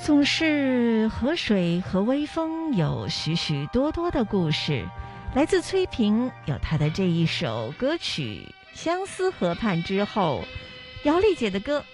总是河水和微风有许许多多的故事。来自崔萍，有她的这一首歌曲《相思河畔之后》。姚丽姐的歌